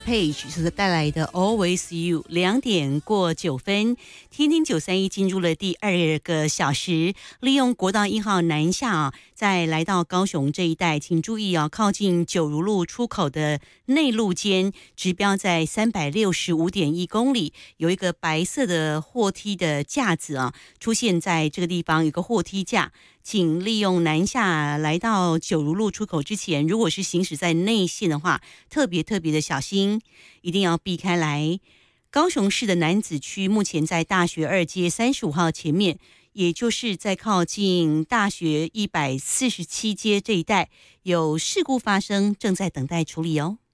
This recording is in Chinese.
Page 所带来的 Always You， 2:09，天天931进入了第2个小时，利用国道1号南下再来到高雄这一带，请注意靠近九如路出口的内路间，指标在365.1公里，有一个白色的货梯的架子出现在这个地方，有个货梯架。请利用南下来到九如路出口之前，如果是行驶在内线的话，特别的小心，一定要避开来。高雄市的楠梓区目前在大学2街35号前面，也就是在靠近大学147街这一带有事故发生，正在等待处理哦。